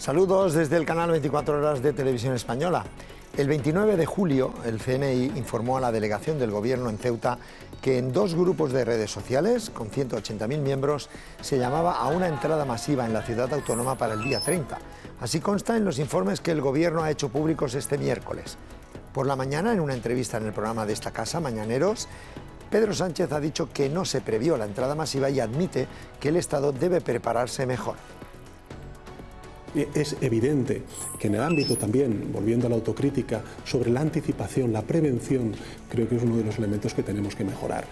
Saludos desde el canal 24 Horas de Televisión Española. El 29 de julio, el CNI informó a la delegación del Gobierno en Ceuta que en 2 grupos de redes sociales, con 180.000 miembros, se llamaba a una entrada masiva en la ciudad autónoma para el día 30. Así consta en los informes que el Gobierno ha hecho públicos este miércoles. Por la mañana, en una entrevista en el programa de esta casa, Mañaneros, Pedro Sánchez ha dicho que no se previó la entrada masiva y admite que el Estado debe prepararse mejor. Es evidente que en el ámbito también, volviendo a la autocrítica, sobre la anticipación, la prevención, creo que es uno de los elementos que tenemos que mejorar.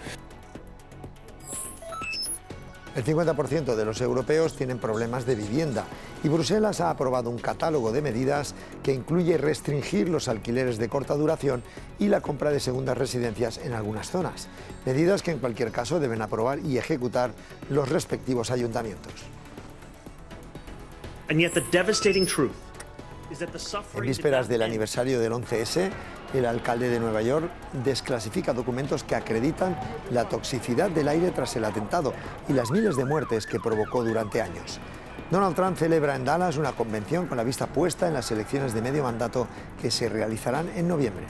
El 50% de los europeos tienen problemas de vivienda y Bruselas ha aprobado un catálogo de medidas que incluye restringir los alquileres de corta duración y la compra de segundas residencias en algunas zonas. Medidas que en cualquier caso deben aprobar y ejecutar los respectivos ayuntamientos. En vísperas del aniversario del 11S, el alcalde de Nueva York desclasifica documentos que acreditan la toxicidad del aire tras el atentado y las miles de muertes que provocó durante años. Donald Trump celebra en Dallas una convención con la vista puesta en las elecciones de medio mandato que se realizarán en noviembre.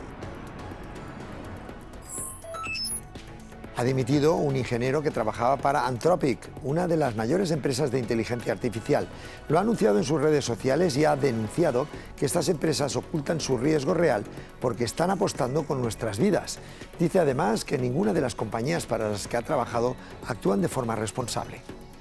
Ha dimitido un ingeniero que trabajaba para Anthropic, una de las mayores empresas de inteligencia artificial. Lo ha anunciado en sus redes sociales y ha denunciado que estas empresas ocultan su riesgo real porque están apostando con nuestras vidas. Dice además que ninguna de las compañías para las que ha trabajado actúan de forma responsable.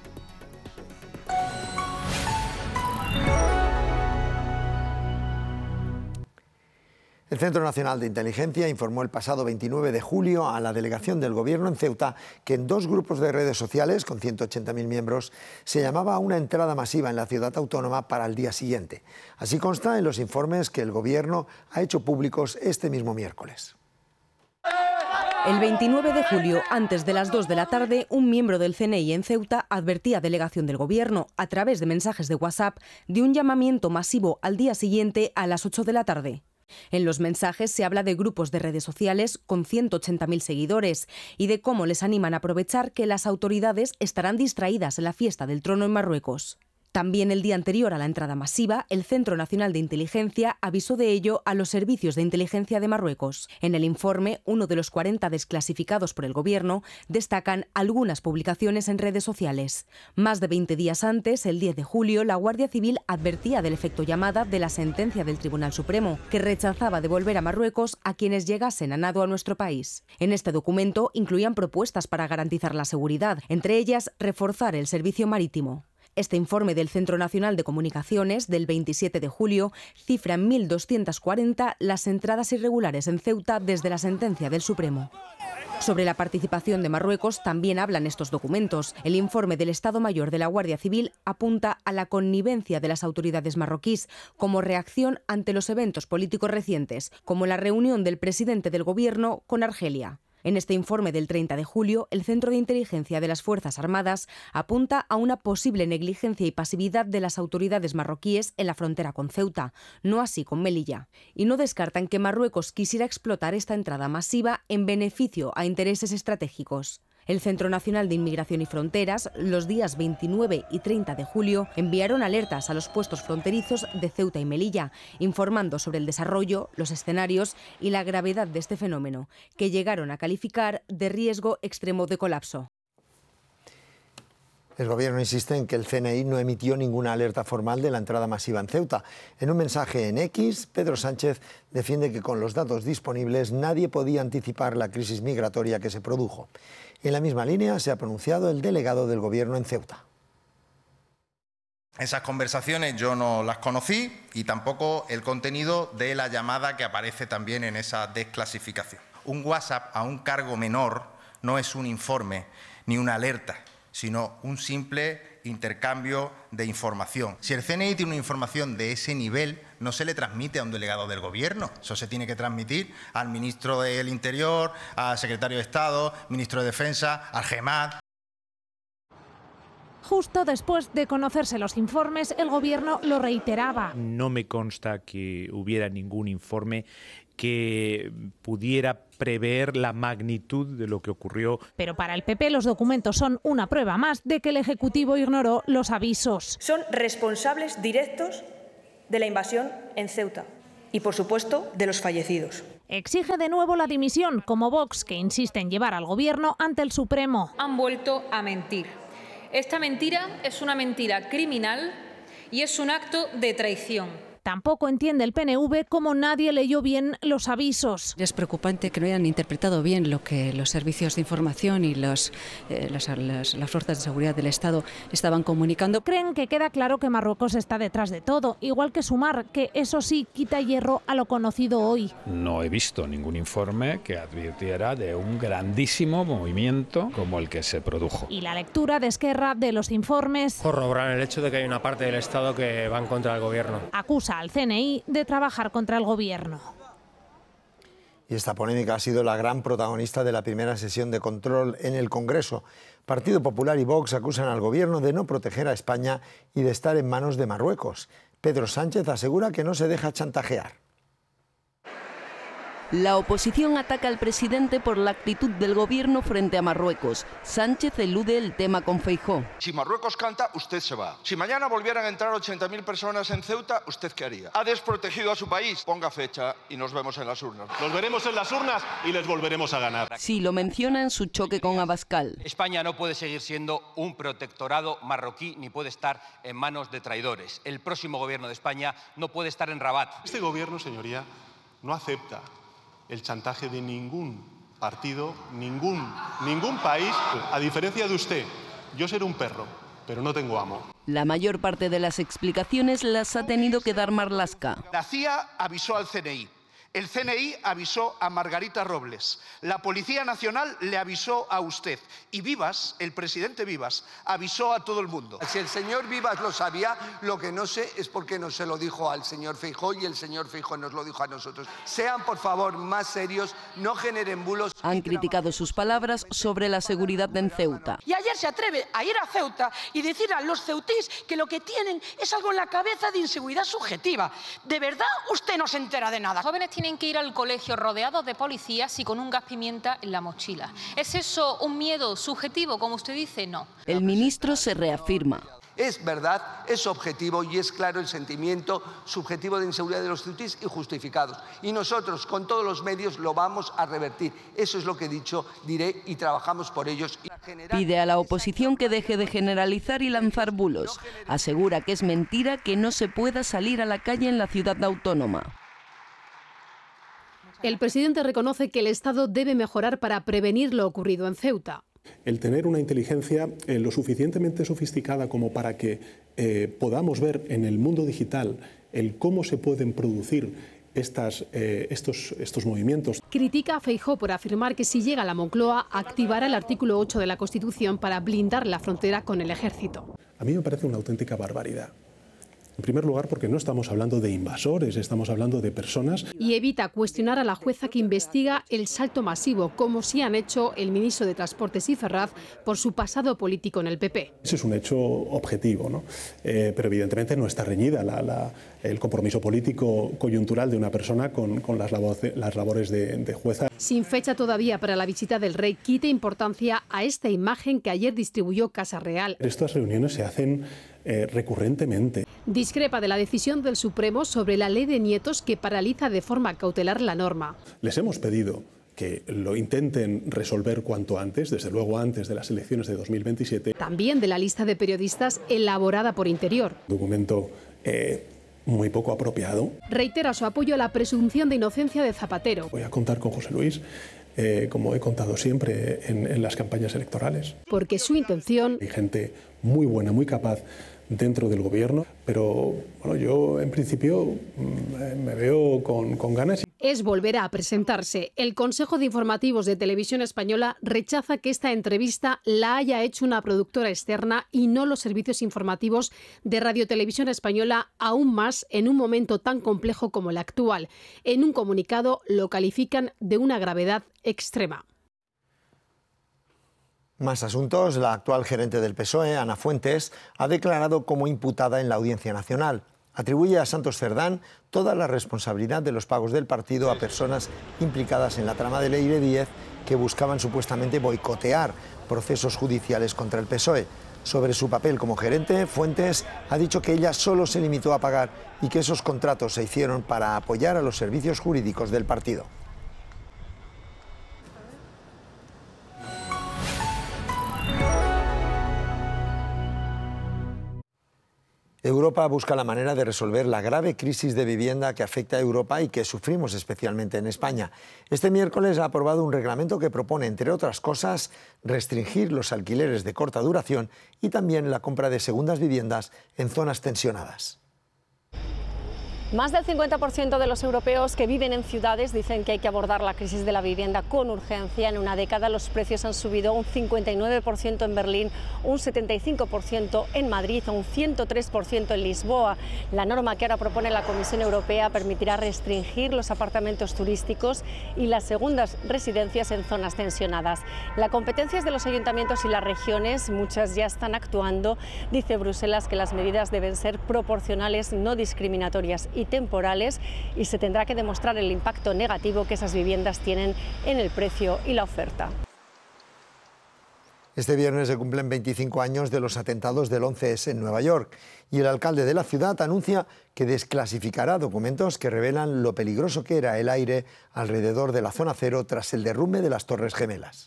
El Centro Nacional de Inteligencia informó el pasado 29 de julio a la delegación del Gobierno en Ceuta que en 2 grupos de redes sociales, con 180.000 miembros, se llamaba a una entrada masiva en la ciudad autónoma para el día siguiente. Así consta en los informes que el Gobierno ha hecho públicos este mismo miércoles. El 29 de julio, antes de las 2 de la tarde, un miembro del CNI en Ceuta advertía a delegación del Gobierno, a través de mensajes de WhatsApp, de un llamamiento masivo al día siguiente a las 8 de la tarde. En los mensajes se habla de grupos de redes sociales con 180.000 seguidores y de cómo les animan a aprovechar que las autoridades estarán distraídas en la fiesta del trono en Marruecos. También el día anterior a la entrada masiva, el Centro Nacional de Inteligencia avisó de ello a los servicios de inteligencia de Marruecos. En el informe, uno de los 40 desclasificados por el Gobierno, destacan algunas publicaciones en redes sociales. Más de 20 días antes, el 10 de julio, la Guardia Civil advertía del efecto llamada de la sentencia del Tribunal Supremo, que rechazaba devolver a Marruecos a quienes llegasen a nado a nuestro país. En este documento incluían propuestas para garantizar la seguridad, entre ellas reforzar el servicio marítimo. Este informe del Centro Nacional de Comunicaciones del 27 de julio cifra en 1.240 las entradas irregulares en Ceuta desde la sentencia del Supremo. Sobre la participación de Marruecos también hablan estos documentos. El informe del Estado Mayor de la Guardia Civil apunta a la connivencia de las autoridades marroquíes como reacción ante los eventos políticos recientes, como la reunión del presidente del Gobierno con Argelia. En este informe del 30 de julio, el Centro de Inteligencia de las Fuerzas Armadas apunta a una posible negligencia y pasividad de las autoridades marroquíes en la frontera con Ceuta, no así con Melilla. Y no descartan que Marruecos quisiera explotar esta entrada masiva en beneficio a intereses estratégicos. El Centro Nacional de Inmigración y Fronteras, los días 29 y 30 de julio, enviaron alertas a los puestos fronterizos de Ceuta y Melilla, informando sobre el desarrollo, los escenarios y la gravedad de este fenómeno, que llegaron a calificar de riesgo extremo de colapso. El Gobierno insiste en que el CNI no emitió ninguna alerta formal de la entrada masiva en Ceuta. En un mensaje en X, Pedro Sánchez defiende que con los datos disponibles nadie podía anticipar la crisis migratoria que se produjo. En la misma línea se ha pronunciado el delegado del Gobierno en Ceuta. Esas conversaciones yo no las conocí y tampoco el contenido de la llamada que aparece también en esa desclasificación. Un WhatsApp a un cargo menor no es un informe ni una alerta, sino un simple intercambio de información. Si el CNI tiene una información de ese nivel, no se le transmite a un delegado del Gobierno. Eso se tiene que transmitir al ministro del Interior, al secretario de Estado, ministro de Defensa, al GEMAT. Justo después de conocerse los informes, el Gobierno lo reiteraba. No me consta que hubiera ningún informe que pudiera prever la magnitud de lo que ocurrió. Pero para el PP los documentos son una prueba más de que el Ejecutivo ignoró los avisos. Son responsables directos de la invasión en Ceuta y, por supuesto, de los fallecidos. Exige de nuevo la dimisión, como Vox, que insiste en llevar al Gobierno ante el Supremo. Han vuelto a mentir. Esta mentira es una mentira criminal y es un acto de traición. Tampoco entiende el PNV cómo nadie leyó bien los avisos. Es preocupante que no hayan interpretado bien lo que los servicios de información y las fuerzas de seguridad del Estado estaban comunicando. Creen que queda claro que Marruecos está detrás de todo, igual que Sumar, que eso sí quita hierro a lo conocido hoy. No he visto ningún informe que advirtiera de un grandísimo movimiento como el que se produjo. Y la lectura de Esquerra de los informes corroboran el hecho de que hay una parte del Estado que va en contra del Gobierno. Acusa al CNI de trabajar contra el Gobierno. Y esta polémica ha sido la gran protagonista de la primera sesión de control en el Congreso. Partido Popular y Vox acusan al Gobierno de no proteger a España y de estar en manos de Marruecos. Pedro Sánchez asegura que no se deja chantajear. La oposición ataca al presidente por la actitud del Gobierno frente a Marruecos. Sánchez elude el tema con Feijóo. Si Marruecos canta, usted se va. Si mañana volvieran a entrar 80.000 personas en Ceuta, ¿usted qué haría? Ha desprotegido a su país. Ponga fecha y nos vemos en las urnas. Nos veremos en las urnas y les volveremos a ganar. Sí, lo menciona en su choque con Abascal. España no puede seguir siendo un protectorado marroquí ni puede estar en manos de traidores. El próximo Gobierno de España no puede estar en Rabat. Este Gobierno, señoría, no acepta el chantaje de ningún partido, ningún país. A diferencia de usted, yo seré un perro, pero no tengo amo. La mayor parte de las explicaciones las ha tenido que dar Marlaska. La CIA avisó al CNI. El CNI avisó a Margarita Robles, la Policía Nacional le avisó a usted y Vivas, el presidente Vivas, avisó a todo el mundo. Si el señor Vivas lo sabía, lo que no sé es por qué no se lo dijo al señor Feijóo y el señor Feijóo nos lo dijo a nosotros. Sean, por favor, más serios, no generen bulos. Han criticado sus palabras sobre la seguridad en Ceuta. Y ayer se atreve a ir a Ceuta y decir a los ceutís que lo que tienen es algo en la cabeza de inseguridad subjetiva. ¿De verdad usted no se entera de nada? Jóvenes tienen que ir al colegio rodeados de policías y con un gas pimienta en la mochila. ¿Es eso un miedo subjetivo, como usted dice? No. El ministro se reafirma. Es verdad, es objetivo y es claro el sentimiento subjetivo de inseguridad de los ceutís y justificados. Y nosotros, con todos los medios, lo vamos a revertir. Eso es lo que he dicho, diré y trabajamos por ellos. Pide a la oposición que deje de generalizar y lanzar bulos. Asegura que es mentira que no se pueda salir a la calle en la ciudad autónoma. El presidente reconoce que el Estado debe mejorar para prevenir lo ocurrido en Ceuta. El tener una inteligencia lo suficientemente sofisticada como para que podamos ver en el mundo digital el cómo se pueden producir estos movimientos. Critica a Feijóo por afirmar que si llega a la Moncloa activará el artículo 8 de la Constitución para blindar la frontera con el ejército. A mí me parece una auténtica barbaridad. En primer lugar, porque no estamos hablando de invasores, estamos hablando de personas. Y evita cuestionar a la jueza que investiga el salto masivo, como sí han hecho el ministro de Transportes y Ferraz por su pasado político en el PP. Ese es un hecho objetivo, ¿no? Pero evidentemente no está reñida el compromiso político coyuntural de una persona con las labores de jueza. Sin fecha todavía para la visita del rey, quita importancia a esta imagen que ayer distribuyó Casa Real. Estas reuniones se hacen recurrentemente. Discrepa de la decisión del Supremo sobre la ley de nietos que paraliza de forma cautelar la norma. Les hemos pedido que lo intenten resolver cuanto antes, desde luego antes de las elecciones de 2027. También de la lista de periodistas elaborada por Interior. Documento muy poco apropiado. Reitera su apoyo a la presunción de inocencia de Zapatero. Voy a contar con José Luis, como he contado siempre en las campañas electorales. Porque su intención... Hay gente muy buena, muy capaz dentro del gobierno, pero bueno, yo en principio me veo con ganas. Es volver a presentarse. El Consejo de Informativos de Televisión Española rechaza que esta entrevista la haya hecho una productora externa y no los servicios informativos de Radio Televisión Española, aún más en un momento tan complejo como el actual. En un comunicado lo califican de una gravedad extrema. Más asuntos. La actual gerente del PSOE, Ana Fuentes, ha declarado como imputada en la Audiencia Nacional. Atribuye a Santos Cerdán toda la responsabilidad de los pagos del partido a personas implicadas en la trama de Leire Díez que buscaban supuestamente boicotear procesos judiciales contra el PSOE. Sobre su papel como gerente, Fuentes ha dicho que ella solo se limitó a pagar y que esos contratos se hicieron para apoyar a los servicios jurídicos del partido. Europa busca la manera de resolver la grave crisis de vivienda que afecta a Europa y que sufrimos especialmente en España. Este miércoles ha aprobado un reglamento que propone, entre otras cosas, restringir los alquileres de corta duración y también la compra de segundas viviendas en zonas tensionadas. Más del 50% de los europeos que viven en ciudades dicen que hay que abordar la crisis de la vivienda con urgencia. En una década los precios han subido un 59% en Berlín, un 75% en Madrid, un 103% en Lisboa. La norma que ahora propone la Comisión Europea permitirá restringir los apartamentos turísticos y las segundas residencias en zonas tensionadas. La competencia es de los ayuntamientos y las regiones, muchas ya están actuando. Dice Bruselas que las medidas deben ser proporcionales, no discriminatorias y temporales, y se tendrá que demostrar el impacto negativo que esas viviendas tienen en el precio y la oferta. Este viernes se cumplen 25 años de los atentados del 11S en Nueva York y el alcalde de la ciudad anuncia que desclasificará documentos que revelan lo peligroso que era el aire alrededor de la zona cero tras el derrumbe de las Torres Gemelas.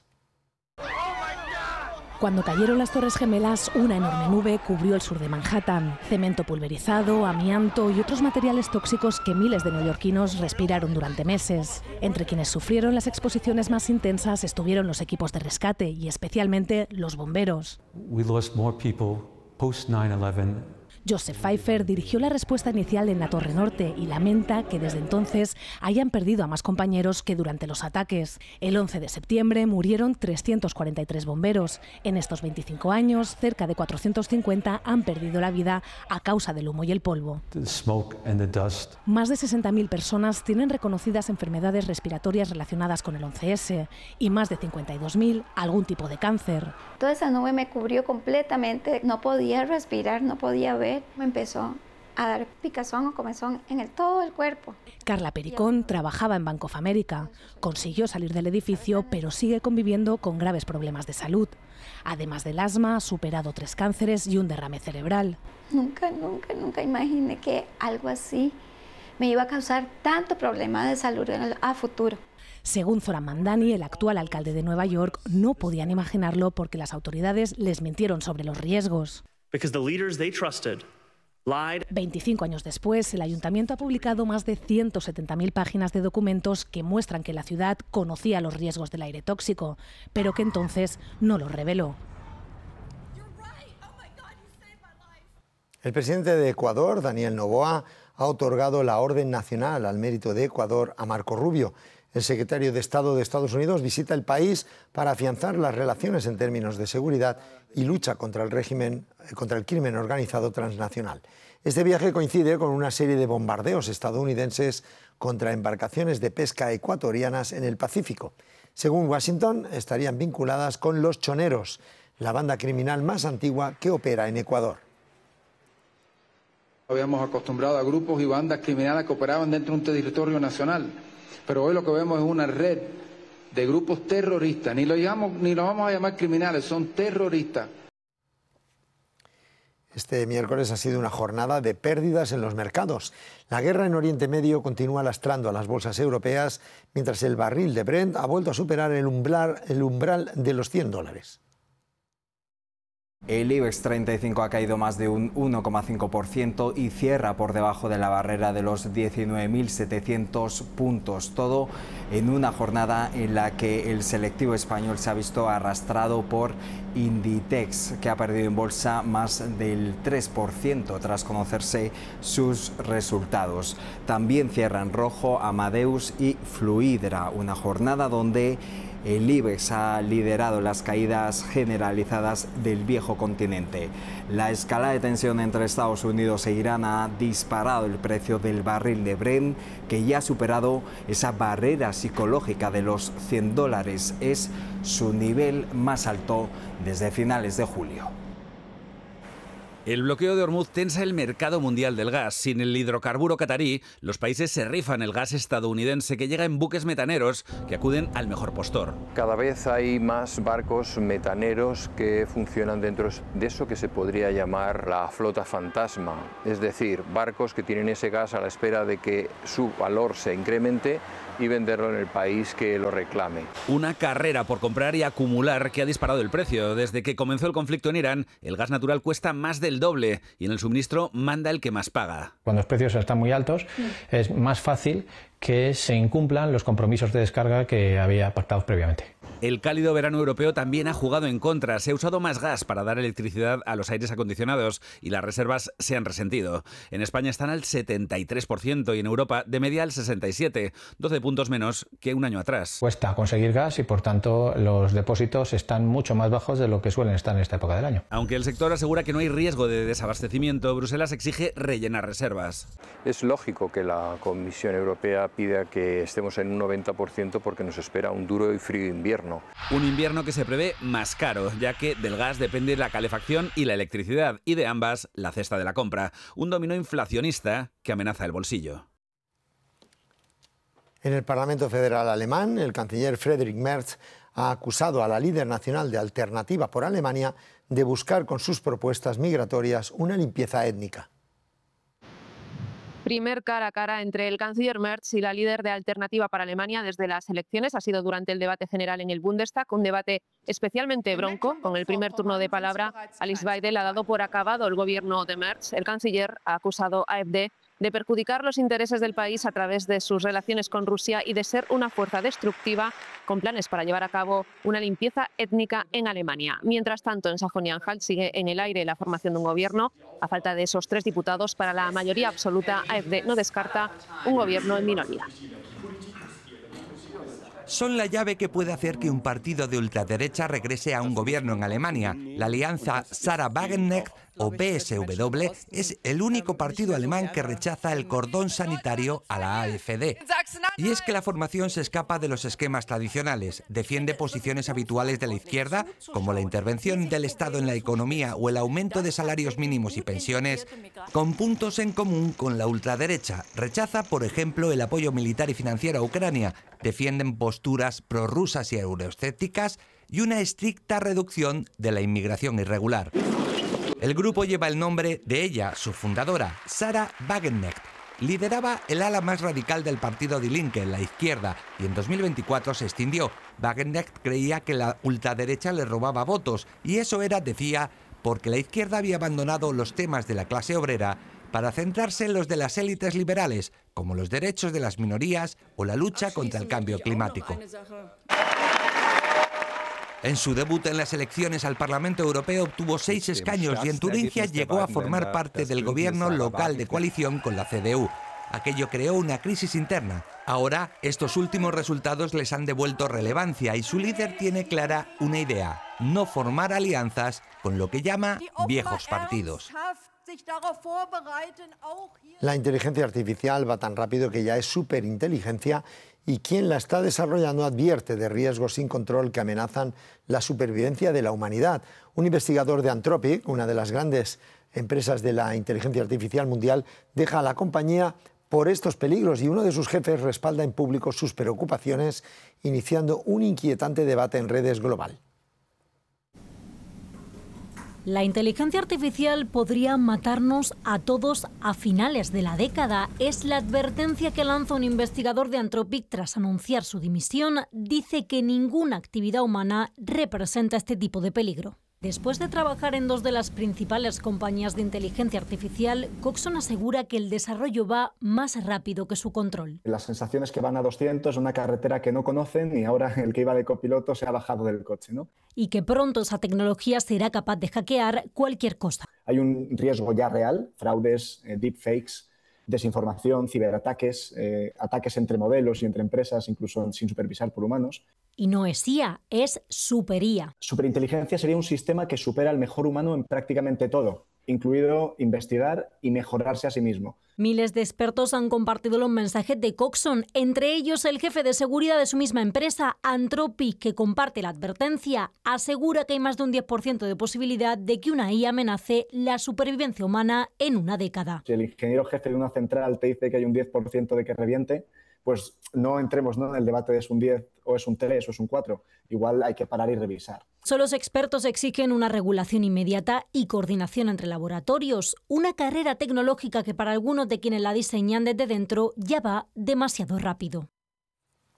Cuando cayeron las Torres Gemelas, una enorme nube cubrió el sur de Manhattan. Cemento pulverizado, amianto y otros materiales tóxicos que miles de neoyorquinos respiraron durante meses. Entre quienes sufrieron las exposiciones más intensas estuvieron los equipos de rescate y especialmente los bomberos. We lost more people post 9/11. Joseph Pfeiffer dirigió la respuesta inicial en la Torre Norte y lamenta que desde entonces hayan perdido a más compañeros que durante los ataques. El 11 de septiembre murieron 343 bomberos. En estos 25 años, cerca de 450 han perdido la vida a causa del humo y el polvo. Más de 60.000 personas tienen reconocidas enfermedades respiratorias relacionadas con el 11S y más de 52.000 algún tipo de cáncer. Toda esa nube me cubrió completamente, no podía respirar, no podía ver. Me empezó a dar picazón o comezón en todo el cuerpo. Carla Pericón trabajaba en Bank of America. Consiguió salir del edificio, pero sigue conviviendo con graves problemas de salud. Además del asma, ha superado 3 cánceres y un derrame cerebral. Nunca imaginé que algo así me iba a causar tanto problema de salud a futuro. Según Zoran Mandani, el actual alcalde de Nueva York, no podían imaginarlo porque las autoridades les mintieron sobre los riesgos. 25 años después, el ayuntamiento ha publicado más de 170.000 páginas de documentos que muestran que la ciudad conocía los riesgos del aire tóxico, pero que entonces no los reveló. El presidente de Ecuador, Daniel Noboa, ha otorgado la Orden Nacional al Mérito de Ecuador a Marco Rubio. El secretario de Estado de Estados Unidos visita el país para afianzar las relaciones en términos de seguridad y lucha contra el crimen organizado transnacional. Este viaje coincide con una serie de bombardeos estadounidenses contra embarcaciones de pesca ecuatorianas en el Pacífico. Según Washington, estarían vinculadas con los choneros, la banda criminal más antigua que opera en Ecuador. Habíamos acostumbrado a grupos y bandas criminales que operaban dentro de un territorio nacional. Pero hoy lo que vemos es una red de grupos terroristas, ni los vamos a llamar criminales, son terroristas. Este miércoles ha sido una jornada de pérdidas en los mercados. La guerra en Oriente Medio continúa lastrando a las bolsas europeas, mientras el barril de Brent ha vuelto a superar el umbral de los $100. El IBEX 35 ha caído más de un 1,5% y cierra por debajo de la barrera de los 19.700 puntos. Todo en una jornada en la que el selectivo español se ha visto arrastrado por Inditex, que ha perdido en bolsa más del 3% tras conocerse sus resultados. También cierran rojo Amadeus y Fluidra, una jornada donde el IBEX ha liderado las caídas generalizadas del viejo continente. La escalada de tensión entre Estados Unidos e Irán ha disparado el precio del barril de Brent, que ya ha superado esa barrera psicológica de los $100. Es su nivel más alto desde finales de julio. El bloqueo de Hormuz tensa el mercado mundial del gas. Sin el hidrocarburo catarí, los países se rifan el gas estadounidense que llega en buques metaneros que acuden al mejor postor. Cada vez hay más barcos metaneros que funcionan dentro de eso que se podría llamar la flota fantasma. Es decir, barcos que tienen ese gas a la espera de que su valor se incremente y venderlo en el país que lo reclame. Una carrera por comprar y acumular que ha disparado el precio. Desde que comenzó el conflicto en Irán, el gas natural cuesta más del doble y en el suministro manda el que más paga. Cuando los precios están muy altos, es más fácil que se incumplan los compromisos de descarga que había pactados previamente. El cálido verano europeo también ha jugado en contra. Se ha usado más gas para dar electricidad a los aires acondicionados y las reservas se han resentido. En España están al 73% y en Europa de media al 67%, 12 puntos menos que un año atrás. Cuesta conseguir gas y por tanto los depósitos están mucho más bajos de lo que suelen estar en esta época del año. Aunque el sector asegura que no hay riesgo de desabastecimiento, Bruselas exige rellenar reservas. Es lógico que la Comisión Europea pida que estemos en un 90% porque nos espera un duro y frío invierno. Un invierno que se prevé más caro, ya que del gas depende la calefacción y la electricidad, y de ambas la cesta de la compra. Un dominó inflacionista que amenaza el bolsillo. En el Parlamento Federal alemán, el canciller Friedrich Merz ha acusado a la líder nacional de Alternativa por Alemania de buscar con sus propuestas migratorias una limpieza étnica. Primer cara a cara entre el canciller Merz y la líder de Alternativa para Alemania desde las elecciones. Ha sido durante el debate general en el Bundestag, un debate especialmente bronco. Con el primer turno de palabra, Alice Weidel ha dado por acabado el gobierno de Merz. El canciller ha acusado a AfD de perjudicar los intereses del país a través de sus relaciones con Rusia y de ser una fuerza destructiva con planes para llevar a cabo una limpieza étnica en Alemania. Mientras tanto, en Sajonia-Anhalt sigue en el aire la formación de un gobierno. A falta de esos 3 diputados para la mayoría absoluta, AfD no descarta un gobierno en minoría. Son la llave que puede hacer que un partido de ultraderecha regrese a un gobierno en Alemania. La alianza Sarah Wagenknecht o PSW es el único partido alemán que rechaza el cordón sanitario a la AfD. Y es que la formación se escapa de los esquemas tradicionales, defiende posiciones habituales de la izquierda, como la intervención del Estado en la economía o el aumento de salarios mínimos y pensiones, con puntos en común con la ultraderecha. Rechaza, por ejemplo, el apoyo militar y financiero a Ucrania, defienden posturas prorrusas y euroescépticas y una estricta reducción de la inmigración irregular. El grupo lleva el nombre de ella, su fundadora, Sarah Wagenknecht. Lideraba el ala más radical del partido Die Linke, la izquierda, y en 2024 se extinguió. Wagenknecht creía que la ultraderecha le robaba votos, y eso era, decía, porque la izquierda había abandonado los temas de la clase obrera para centrarse en los de las élites liberales, como los derechos de las minorías o la lucha contra el cambio climático. En su debut en las elecciones al Parlamento Europeo obtuvo 6 escaños y en Turingia llegó a formar parte del gobierno local de coalición con la CDU. Aquello creó una crisis interna. Ahora, estos últimos resultados les han devuelto relevancia y su líder tiene clara una idea: no formar alianzas con lo que llama viejos partidos. La inteligencia artificial va tan rápido que ya es superinteligencia y quien la está desarrollando advierte de riesgos sin control que amenazan la supervivencia de la humanidad. Un investigador de Anthropic, una de las grandes empresas de la inteligencia artificial mundial, deja a la compañía por estos peligros y uno de sus jefes respalda en público sus preocupaciones, iniciando un inquietante debate en redes global. La inteligencia artificial podría matarnos a todos a finales de la década. Es la advertencia que lanza un investigador de Anthropic tras anunciar su dimisión. Dice que ninguna actividad humana representa este tipo de peligro. Después de trabajar en 2 de las principales compañías de inteligencia artificial, Coxon asegura que el desarrollo va más rápido que su control. Las sensaciones que van a 200 en una carretera que no conocen y ahora el que iba de copiloto se ha bajado del coche, ¿no? Y que pronto esa tecnología será capaz de hackear cualquier cosa. Hay un riesgo ya real, fraudes, deepfakes, desinformación, ciberataques, ataques entre modelos y entre empresas, incluso sin supervisar por humanos. Y no es IA, es super IA. Superinteligencia sería un sistema que supera al mejor humano en prácticamente todo. incluido investigar y mejorarse a sí mismo. Miles de expertos han compartido los mensajes de Coxon, entre ellos el jefe de seguridad de su misma empresa, Anthropic, que comparte la advertencia. Asegura que hay más de un 10% de posibilidad de que una IA amenace la supervivencia humana en una década. Si el ingeniero jefe de una central te dice que hay un 10% de que reviente, pues no entremos, ¿no?, en el debate de es un 10 o es un 3 o es un 4. Igual hay que parar y revisar. Solo los expertos exigen una regulación inmediata y coordinación entre laboratorios, una carrera tecnológica que para algunos de quienes la diseñan desde dentro ya va demasiado rápido.